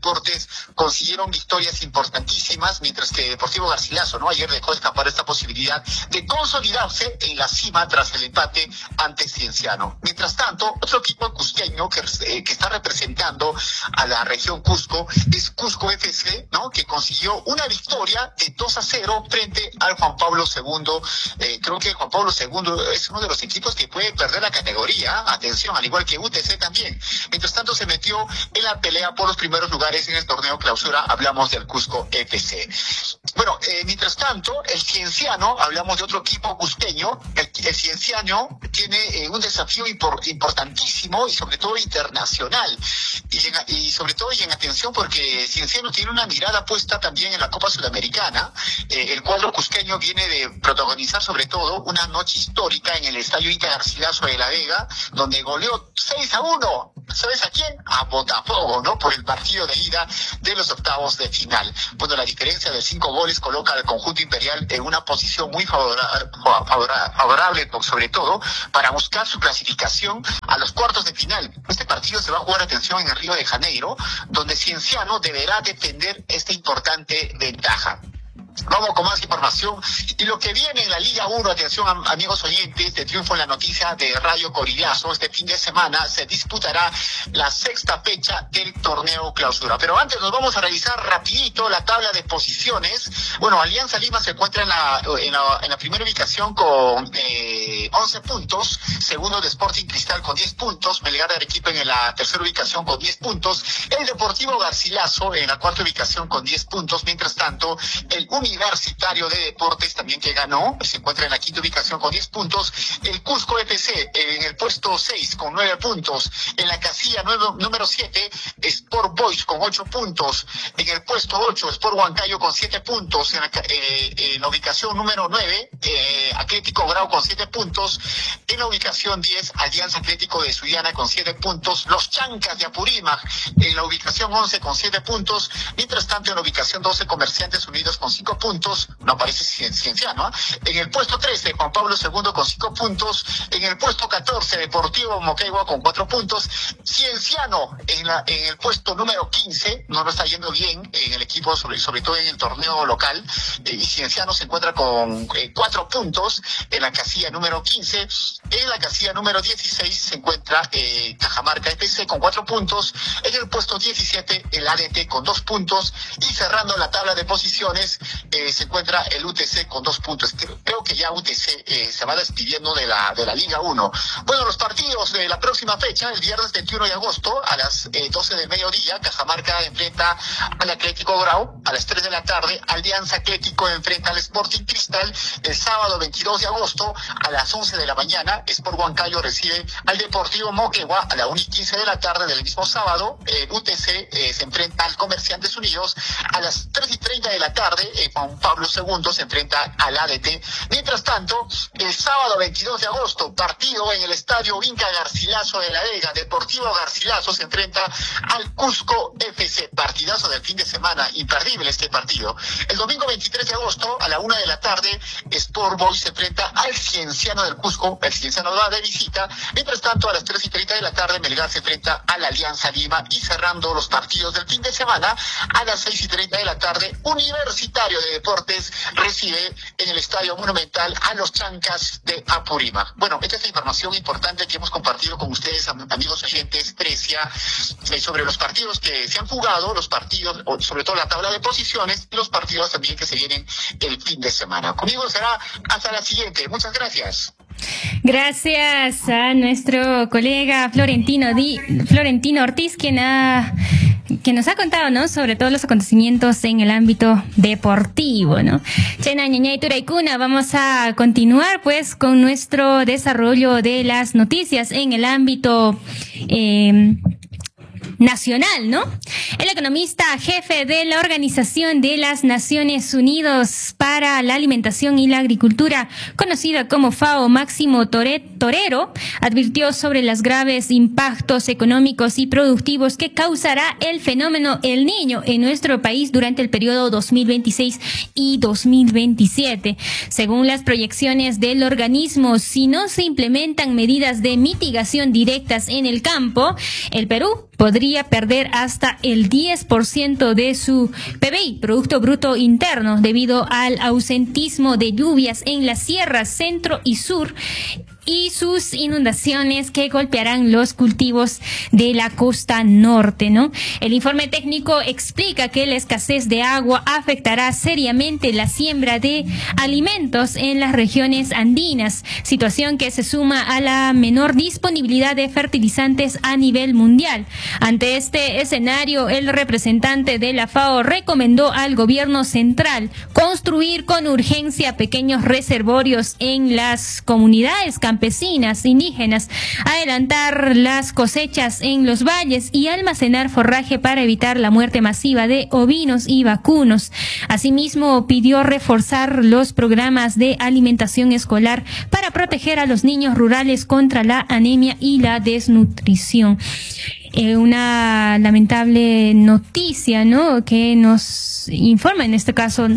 consiguieron victorias importantísimas, mientras que Deportivo Garcilaso, ¿no? Ayer dejó escapar esta posibilidad de consolidarse en la cima tras el empate ante Cienciano. Mientras tanto, otro equipo cusqueño que, eh, que está representando a la región Cusco es Cusco F C, ¿no? Que consiguió una victoria de dos a cero frente al Juan Pablo segundo. Eh, creo que Juan Pablo segundo es uno de los equipos que puede perder la categoría, atención, al igual que U T C también. Mientras tanto, se metió en la pelea por los primeros lugares en el torneo clausura. Hablamos del Cusco F C. Bueno, eh, mientras tanto, el Cienciano, hablamos de otro equipo cusqueño, el, el Cienciano tiene eh, un desafío impor, importantísimo y sobre todo internacional. Y, en, y sobre todo y en atención porque Cienciano tiene una mirada puesta también en la Copa Sudamericana. Eh, el cuadro cusqueño viene de protagonizar sobre todo una noche histórica en el Estadio Inca Garcilaso de La Vega, donde goleó seis a uno. ¿Sabes a quién? A Botafogo, ¿no? Por el partido de ida de los octavos de final. Bueno, la diferencia de cinco goles coloca al conjunto imperial en una posición muy favorable, favorable sobre todo, para buscar su clasificación a los cuartos de final. Este partido se va a jugar, atención, en el Río de Janeiro, donde Cienciano deberá defender esta importante ventaja. Vamos con más información y lo que viene en la Liga uno, atención amigos oyentes de Triunfo en la Noticia de Radio Corilazo, este fin de semana se disputará la sexta fecha del torneo clausura. Pero antes nos vamos a revisar rapidito la tabla de posiciones. Bueno, Alianza Lima se encuentra en la, en la, en la primera ubicación con eh, once puntos, segundo de Sporting Cristal con diez puntos, Melgar de Arequipa en la tercera ubicación con diez puntos, el Deportivo Garcilaso en la cuarta ubicación con diez puntos, mientras tanto el Universitario de Deportes también que ganó, se encuentra en la quinta ubicación con diez puntos, el Cusco F C en el puesto seis con nueve puntos, en la casilla número siete, Sport Boys con ocho puntos, en el puesto ocho, Sport Huancayo con siete puntos, en la, eh, en la ubicación número nueve, eh, Atlético Grau con siete puntos, en la ubicación diez, Alianza Atlético de Sullana con siete puntos, los Chancas de Apurímac en la ubicación once con siete puntos, mientras tanto en la ubicación doce, Comerciantes Unidos con cinco puntos, no aparece Cienciano, ¿eh? En el puesto trece, Juan Pablo segundo con cinco puntos, en el puesto catorce, Deportivo Moquegua con cuatro puntos, Cienciano en, la, en el puesto número quince, no lo está yendo bien en el equipo, sobre, sobre todo en el torneo local, eh, y Cienciano se encuentra con eh, cuatro puntos en la casilla número quince, en la casilla número dieciséis se encuentra eh, Cajamarca F C con cuatro puntos, en el puesto diecisiete el A D T con dos puntos, y cerrando la tabla de posiciones, Eh, se encuentra el U T C con dos puntos. Creo, creo que ya U T C eh, se va despidiendo de la de la Liga uno. Bueno, los partidos de la próxima fecha, el viernes veintiuno de agosto, a las eh, doce del mediodía, Cajamarca enfrenta al Atlético Grau, a las tres de la tarde, Alianza Atlético enfrenta al Sporting Cristal, el sábado veintidós de agosto, a las once de la mañana, Sport Huancayo recibe al Deportivo Moquegua, a la una y quince de la tarde del mismo sábado, el U T C eh, se enfrenta al Comerciantes Unidos, a las tres y treinta de la tarde, eh, Juan Pablo segundo se enfrenta al A D T. Mientras tanto, el sábado veintidós de agosto, partido en el Estadio Inca Garcilaso de La Vega, Deportivo Garcilaso se enfrenta al Cusco F C, partidazo del fin de semana, imperdible este partido. El domingo veintitrés de agosto, a la una de la tarde, Sport Boys se enfrenta al Cienciano del Cusco, el Cienciano va de visita. Mientras tanto, a las tres y treinta de la tarde, Melgar se enfrenta a la Alianza Lima, y cerrando los partidos del fin de semana, a las seis y treinta de la tarde, Universitario de Deportes recibe en el Estadio Monumental a los Chancas de Apurímac. Bueno, esta es la información importante que hemos compartido con ustedes, amigos oyentes, Precia, eh, sobre los partidos que se han jugado, los partidos, sobre todo la tabla de posiciones, y los partidos también que se vienen el fin de semana. Conmigo será hasta la siguiente. Muchas gracias. Gracias a nuestro colega Florentino, Di, Florentino Ortiz, quien ha... que nos ha contado, ¿no?, sobre todos los acontecimientos en el ámbito deportivo, ¿no? Chena, Ñaña y Turaicuna, vamos a continuar pues con nuestro desarrollo de las noticias en el ámbito eh, nacional, ¿no? El economista jefe de la Organización de las Naciones Unidas para la Alimentación y la Agricultura, conocida como FAO, Máximo Torero, advirtió sobre los graves impactos económicos y productivos que causará el fenómeno El Niño en nuestro país durante el periodo dos mil veintiséis y dos mil veintisiete. Según las proyecciones del organismo, si no se implementan medidas de mitigación directas en el campo, el Perú podría perder hasta el diez diez por ciento de su P B I, Producto Bruto Interno, debido al ausentismo de lluvias en las sierras centro y sur y sus inundaciones que golpearán los cultivos de la costa norte, ¿no? El informe técnico explica que la escasez de agua afectará seriamente la siembra de alimentos en las regiones andinas, situación que se suma a la menor disponibilidad de fertilizantes a nivel mundial. Ante este escenario, el representante de la FAO recomendó al gobierno central construir con urgencia pequeños reservorios en las comunidades campesinas campesinas, indígenas, adelantar las cosechas en los valles y almacenar forraje para evitar la muerte masiva de ovinos y vacunos. Asimismo, pidió reforzar los programas de alimentación escolar para proteger a los niños rurales contra la anemia y la desnutrición. Eh, una lamentable noticia, ¿no?, que nos informa en este caso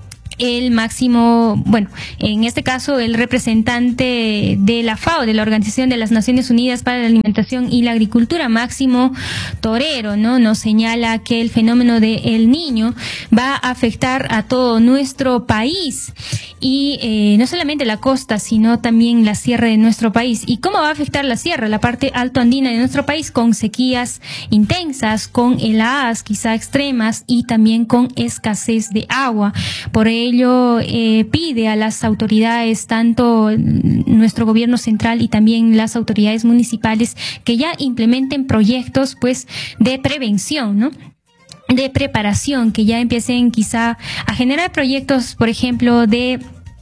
el máximo, bueno, en este caso el representante de la FAO, de la Organización de las Naciones Unidas para la Alimentación y la Agricultura, Máximo Torero, ¿no?, nos señala que el fenómeno de El Niño va a afectar a todo nuestro país y eh, no solamente la costa, sino también la sierra de nuestro país. ¿Y cómo va a afectar la sierra, la parte alto andina de nuestro país? Con sequías intensas, con heladas quizá extremas y también con escasez de agua. Por ello, Ello eh, pide a las autoridades, tanto nuestro gobierno central y también las autoridades municipales, que ya implementen proyectos, pues, de prevención, ¿no?, de preparación, que ya empiecen quizá a generar proyectos, por ejemplo, de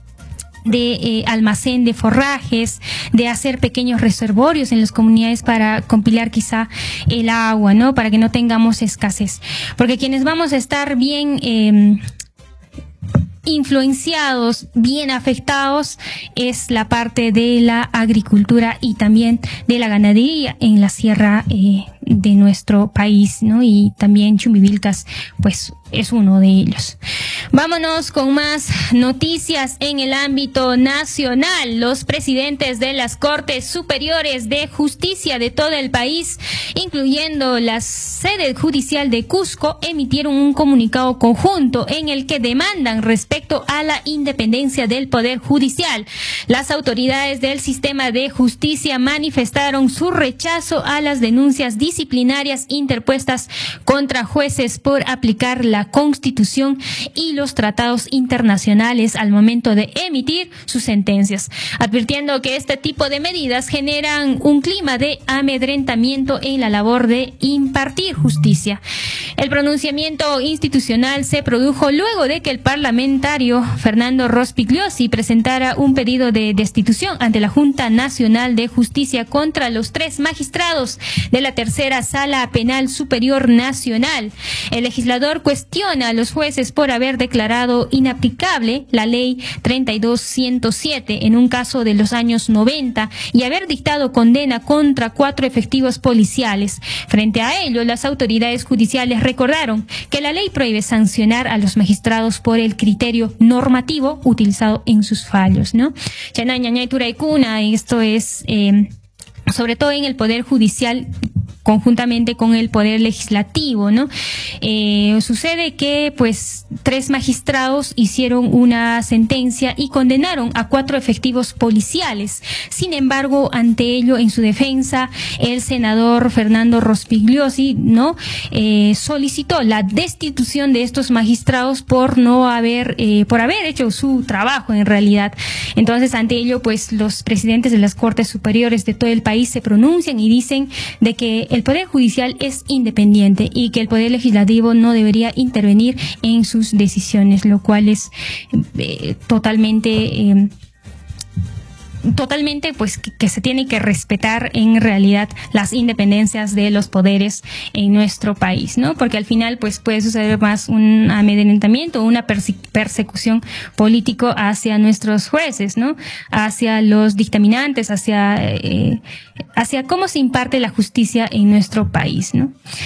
de eh, almacén de forrajes, de hacer pequeños reservorios en las comunidades para compilar quizá el agua, ¿no?, para que no tengamos escasez. Porque quienes vamos a estar bien eh, influenciados, bien afectados, es la parte de la agricultura y también de la ganadería en la sierra eh, de nuestro país, ¿no? Y también Chumbivilcas, pues, es uno de ellos. Vámonos con más noticias en el ámbito nacional. Los presidentes de las Cortes Superiores de Justicia de todo el país, incluyendo la sede judicial de Cusco, emitieron un comunicado conjunto en el que demandan respecto a la independencia del Poder Judicial. Las autoridades del sistema de justicia manifestaron su rechazo a las denuncias disciplinarias interpuestas contra jueces por aplicar la Constitución y los tratados internacionales al momento de emitir sus sentencias, advirtiendo que este tipo de medidas generan un clima de amedrentamiento en la labor de impartir justicia. El pronunciamiento institucional se produjo luego de que el parlamentario Fernando Rospigliosi presentara un pedido de destitución ante la Junta Nacional de Justicia contra los tres magistrados de la Tercera Sala Penal Superior Nacional. El legislador cuestionó a los jueces por haber declarado inaplicable la ley treinta y dos ciento siete en un caso de los años noventa y haber dictado condena contra cuatro efectivos policiales. Frente a ello, las autoridades judiciales recordaron que la ley prohíbe sancionar a los magistrados por el criterio normativo utilizado en sus fallos, ¿no? Esto es eh, sobre todo en el Poder Judicial, conjuntamente con el Poder Legislativo, ¿no? Eh, sucede que, pues, tres magistrados hicieron una sentencia y condenaron a cuatro efectivos policiales. Sin embargo, ante ello, en su defensa, el senador Fernando Rospigliosi, ¿no?, eh, solicitó la destitución de estos magistrados por no haber, eh, por haber hecho su trabajo en realidad. Entonces, ante ello, pues, los presidentes de las Cortes Superiores de todo el país se pronuncian y dicen de que el Poder Judicial es independiente y que el Poder Legislativo no debería intervenir en sus decisiones, lo cual es eh, totalmente eh, totalmente pues que, que se tiene que respetar en realidad las independencias de los poderes en nuestro país, ¿no? Porque al final pues puede suceder más un amedrentamiento, una perse persecución político hacia nuestros jueces, ¿no? Hacia los dictaminantes, hacia eh, hacia cómo se imparte la justicia en nuestro país, ¿no?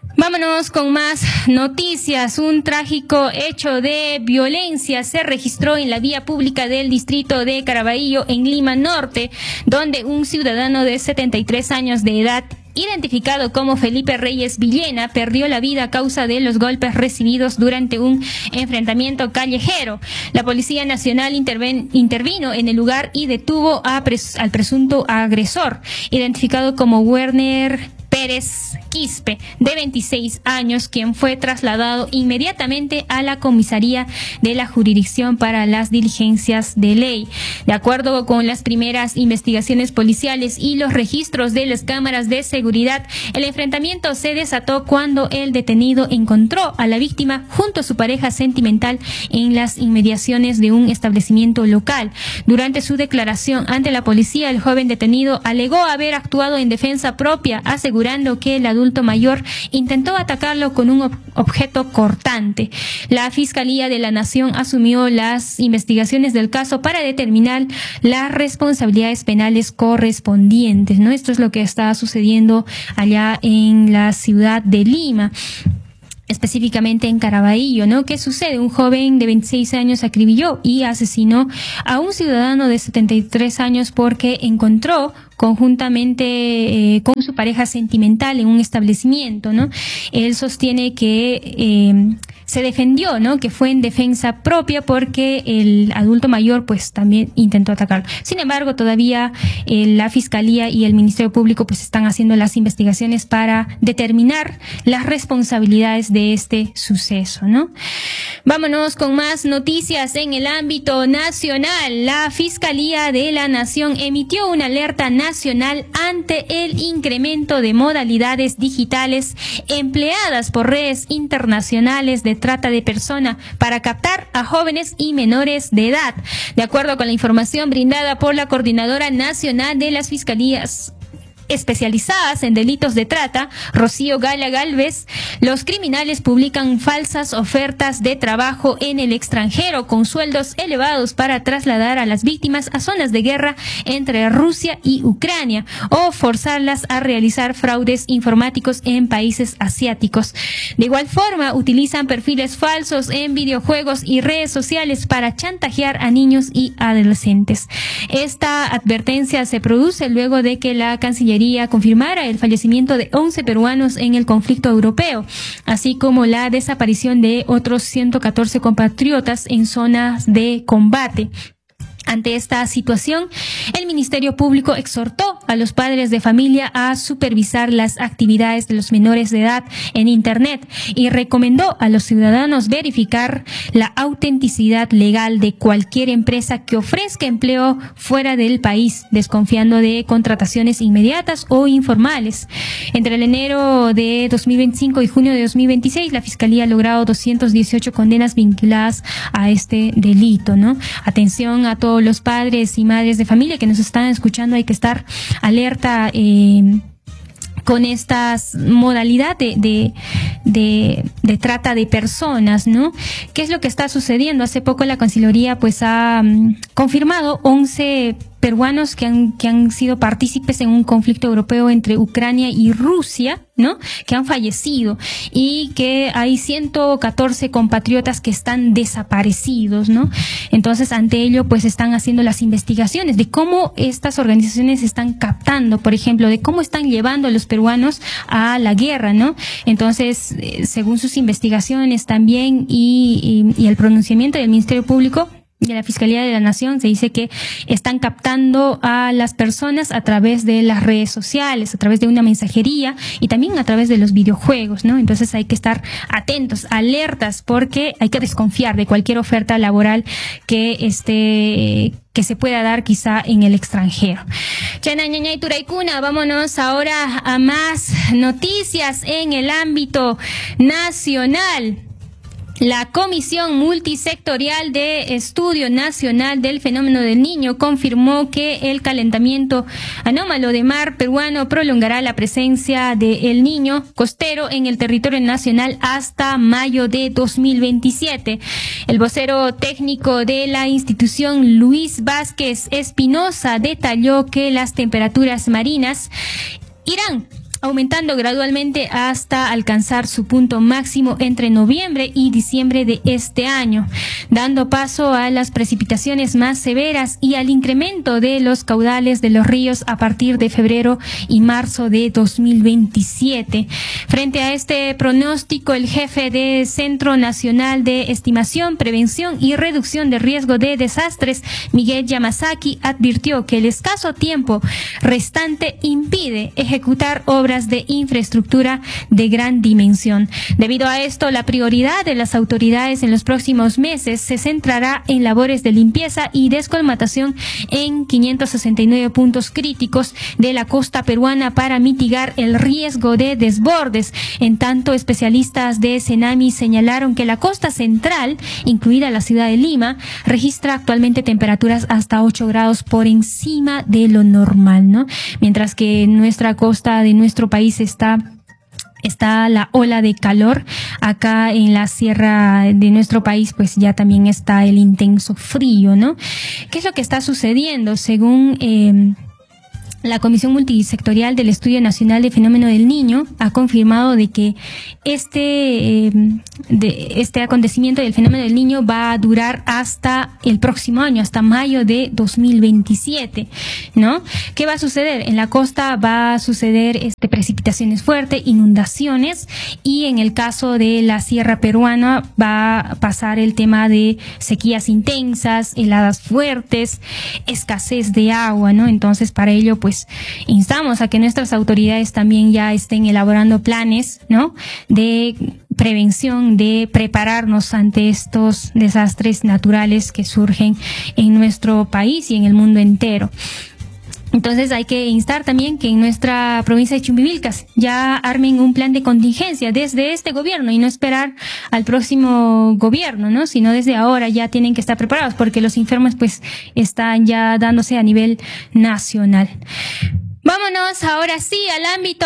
Vámonos con más noticias. Un trágico hecho de violencia se registró en la vía pública del distrito de Caraballo, en Lima Norte, donde un ciudadano de setenta y tres años de edad, identificado como Felipe Reyes Villena, perdió la vida a causa de los golpes recibidos durante un enfrentamiento callejero. La Policía Nacional interven, intervino en el lugar y detuvo a pres, al presunto agresor, identificado como Werner Pérez Quispe, de veintiséis años, quien fue trasladado inmediatamente a la comisaría de la jurisdicción para las diligencias de ley. De acuerdo con las primeras investigaciones policiales y los registros de las cámaras de seguridad, el enfrentamiento se desató cuando el detenido encontró a la víctima junto a su pareja sentimental en las inmediaciones de un establecimiento local. Durante su declaración ante la policía, el joven detenido alegó haber actuado en defensa propia, asegurando que el adulto mayor intentó atacarlo con un ob- objeto cortante. La Fiscalía de la Nación asumió las investigaciones del caso para determinar las responsabilidades penales correspondientes, ¿no? Esto es lo que está sucediendo allá en la ciudad de Lima, específicamente en Caraballo, ¿no? ¿Qué sucede? Un joven de veintiséis años acribilló y asesinó a un ciudadano de setenta y tres años porque encontró conjuntamente eh, con su pareja sentimental en un establecimiento, ¿no? Él sostiene que eh, se defendió, ¿no? Que fue en defensa propia porque el adulto mayor pues también intentó atacarlo. Sin embargo, todavía eh, la Fiscalía y el Ministerio Público pues están haciendo las investigaciones para determinar las responsabilidades de este suceso, ¿no? Vámonos con más noticias en el ámbito nacional. La Fiscalía de la Nación emitió una alerta nacional ante el incremento de modalidades digitales empleadas por redes internacionales de trata de personas para captar a jóvenes y menores de edad. De acuerdo con la información brindada por la Coordinadora Nacional de las Fiscalías especializadas en delitos de trata, Rocío Gala Galvez, los criminales publican falsas ofertas de trabajo en el extranjero con sueldos elevados para trasladar a las víctimas a zonas de guerra entre Rusia y Ucrania o forzarlas a realizar fraudes informáticos en países asiáticos. De igual forma, utilizan perfiles falsos en videojuegos y redes sociales para chantajear a niños y adolescentes. Esta advertencia se produce luego de que la Cancillería confirmara el fallecimiento de once peruanos en el conflicto europeo, así como la desaparición de otros ciento catorce compatriotas en zonas de combate. Ante esta situación, el Ministerio Público exhortó a los padres de familia a supervisar las actividades de los menores de edad en Internet y recomendó a los ciudadanos verificar la autenticidad legal de cualquier empresa que ofrezca empleo fuera del país, desconfiando de contrataciones inmediatas o informales. Entre el enero de dos mil veinticinco y junio de dos mil veintiséis, la Fiscalía ha logrado doscientas dieciocho condenas vinculadas a este delito, ¿no? Atención a todos los padres y madres de familia que nos están escuchando, hay que estar alerta eh, con estas modalidades de, de, de, de trata de personas, ¿no? ¿Qué es lo que está sucediendo? Hace poco la Cancillería pues ha um, confirmado once peruanos que han, que han sido partícipes en un conflicto europeo entre Ucrania y Rusia, ¿no? Que han fallecido y que hay ciento catorce compatriotas que están desaparecidos, ¿no? Entonces, ante ello, pues están haciendo las investigaciones de cómo estas organizaciones están captando, por ejemplo, de cómo están llevando a los peruanos a la guerra, ¿no? Entonces, eh, según sus investigaciones también y, y, y el pronunciamiento del Ministerio Público de la Fiscalía de la Nación, se dice que están captando a las personas a través de las redes sociales, a través de una mensajería y también a través de los videojuegos, ¿no? Entonces hay que estar atentos, alertas, porque hay que desconfiar de cualquier oferta laboral que esté que se pueda dar quizá en el extranjero. Chana ñaña y Turaykuna, vámonos ahora a más noticias en el ámbito nacional. La Comisión Multisectorial de Estudio Nacional del Fenómeno del Niño confirmó que el calentamiento anómalo de mar peruano prolongará la presencia del Niño costero en el territorio nacional hasta mayo de dos mil veintisiete. El vocero técnico de la institución, Luis Vázquez Espinosa, detalló que las temperaturas marinas irán aumentando gradualmente hasta alcanzar su punto máximo entre noviembre y diciembre de este año, dando paso a las precipitaciones más severas y al incremento de los caudales de los ríos a partir de febrero y marzo de dos mil veintisiete. Frente a este pronóstico, el jefe del Centro Nacional de Estimación, Prevención y Reducción de Riesgo de Desastres, Miguel Yamasaki, advirtió que el escaso tiempo restante impide ejecutar obras de infraestructura de gran dimensión. Debido a esto, la prioridad de las autoridades en los próximos meses se centrará en labores de limpieza y descolmatación en quinientos sesenta y nueve puntos críticos de la costa peruana para mitigar el riesgo de desbordes. En tanto, especialistas de Senami señalaron que la costa central, incluida la ciudad de Lima, registra actualmente temperaturas hasta ocho grados por encima de lo normal, ¿no? Mientras que en nuestra costa de nuestro país está está la ola de calor. Acá en la sierra de nuestro país pues ya también está el intenso frío, ¿no? ¿Qué es lo que está sucediendo? Según eh, la Comisión Multisectorial del Estudio Nacional de Fenómeno del Niño ha confirmado de que este, eh, de este acontecimiento del fenómeno del Niño va a durar hasta el próximo año, hasta mayo de dos mil veintisiete, ¿no? ¿Qué va a suceder? En la costa va a suceder este, precipitaciones fuertes, inundaciones, y en el caso de la sierra peruana va a pasar el tema de sequías intensas, heladas fuertes, escasez de agua, ¿no? Entonces, para ello, pues, instamos a que nuestras autoridades también ya estén elaborando planes, ¿no?, de prevención, de prepararnos ante estos desastres naturales que surgen en nuestro país y en el mundo entero. Entonces hay que instar también que en nuestra provincia de Chumbivilcas ya armen un plan de contingencia desde este gobierno y no esperar al próximo gobierno, ¿no? Sino desde ahora ya tienen que estar preparados porque los informes pues están ya dándose a nivel nacional. Vámonos ahora sí al ámbito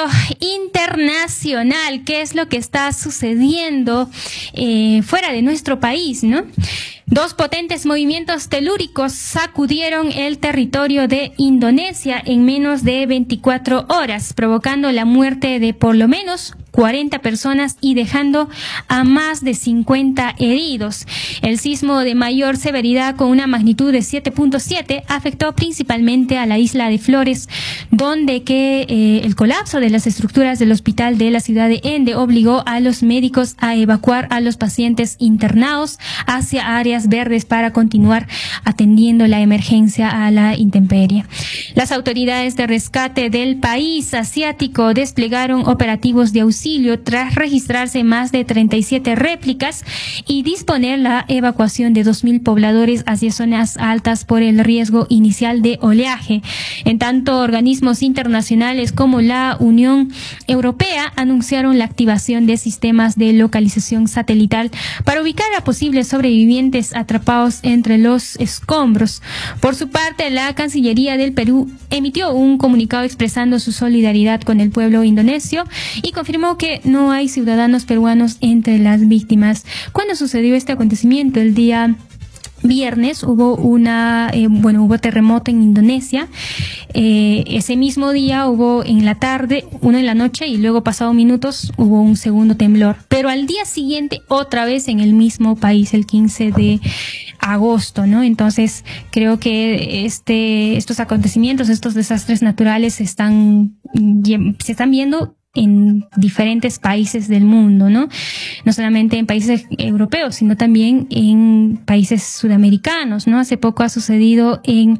internacional. ¿Qué es lo que está sucediendo eh, fuera de nuestro país, no? Dos potentes movimientos telúricos sacudieron el territorio de Indonesia en menos de veinticuatro horas, provocando la muerte de por lo menos cuarenta personas y dejando a más de cincuenta heridos. El sismo de mayor severidad, con una magnitud de siete punto siete, afectó principalmente a la isla de Flores, donde que eh, el colapso de las estructuras del hospital de la ciudad de Ende obligó a los médicos a evacuar a los pacientes internados hacia áreas verdes para continuar atendiendo la emergencia a la intemperie. Las autoridades de rescate del país asiático desplegaron operativos de auxilio tras registrarse más de treinta y siete réplicas y disponer la evacuación de dos mil pobladores hacia zonas altas por el riesgo inicial de oleaje. En tanto, organismos internacionales como la Unión Europea anunciaron la activación de sistemas de localización satelital para ubicar a posibles sobrevivientes atrapados entre los escombros. Por su parte, la Cancillería del Perú emitió un comunicado expresando su solidaridad con el pueblo indonesio y confirmó que no hay ciudadanos peruanos entre las víctimas. ¿Cuándo sucedió este acontecimiento? El día viernes hubo una, eh, bueno, hubo terremoto en Indonesia. Eh, ese mismo día hubo en la tarde, uno en la noche, y luego pasado minutos hubo un segundo temblor. Pero al día siguiente otra vez en el mismo país, el quince de agosto, ¿no? Entonces creo que este, estos acontecimientos, estos desastres naturales se están, se están viendo en diferentes países del mundo, ¿no? No solamente en países europeos, sino también en países sudamericanos, ¿no? Hace poco ha sucedido en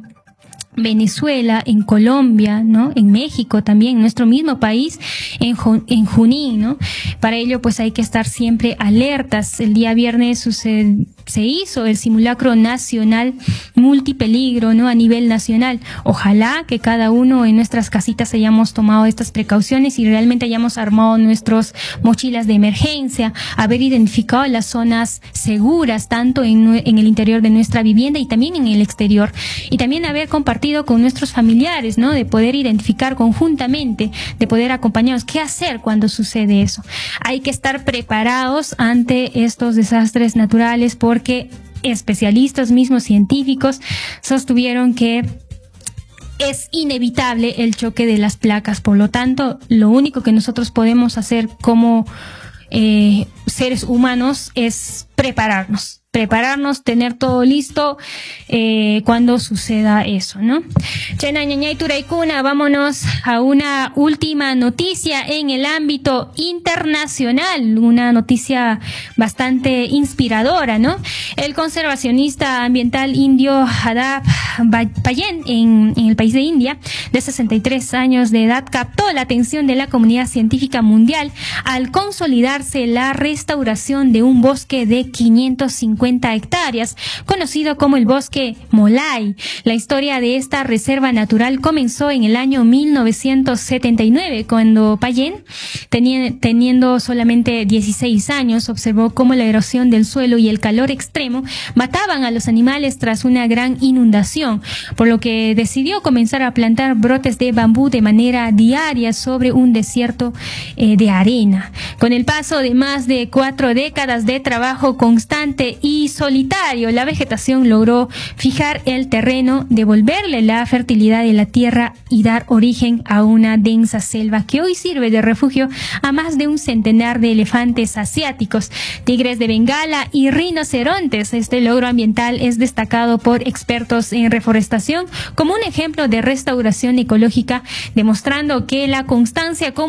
Venezuela, en Colombia, ¿no? En México también, en nuestro mismo país, en, Ju en Junín, ¿no? Para ello, pues hay que estar siempre alertas. El día viernes sucede, se hizo el simulacro nacional multipeligro, ¿no? A nivel nacional. Ojalá que cada uno en nuestras casitas hayamos tomado estas precauciones y realmente hayamos armado nuestras mochilas de emergencia, haber identificado las zonas seguras, tanto en, en el interior de nuestra vivienda y también en el exterior. Y también haber compartido con nuestros familiares, ¿no? De poder identificar conjuntamente, de poder acompañarnos. ¿Qué hacer cuando sucede eso? Hay que estar preparados ante estos desastres naturales porque especialistas mismos científicos sostuvieron que es inevitable el choque de las placas. Por lo tanto, lo único que nosotros podemos hacer como eh, seres humanos es prepararnos. Prepararnos, tener todo listo eh, cuando suceda eso, ¿no? Chena ñañay turaykuna, vámonos a una última noticia en el ámbito internacional, una noticia bastante inspiradora, ¿no? El conservacionista ambiental indio Hadab Payen, en, en el país de India, de sesenta y tres años de edad, captó la atención de la comunidad científica mundial al consolidarse la restauración de un bosque de quinientas cincuenta hectáreas, conocido como el bosque Molay. La historia de esta reserva natural comenzó en el año mil novecientos setenta y nueve, cuando Payen, teniendo solamente dieciséis años, observó cómo la erosión del suelo y el calor extremo mataban a los animales tras una gran inundación, por lo que decidió comenzar a plantar brotes de bambú de manera diaria sobre un desierto eh, de arena. Con el paso de más de cuatro décadas de trabajo constante y solitario, la vegetación logró fijar el terreno, devolverle la fertilidad de la tierra y dar origen a una densa selva que hoy sirve de refugio a más de un centenar de elefantes asiáticos, tigres de Bengala y rinocerontes. Este logro ambiental es destacado por expertos en reforestación como un ejemplo de restauración ecológica, demostrando que la constancia como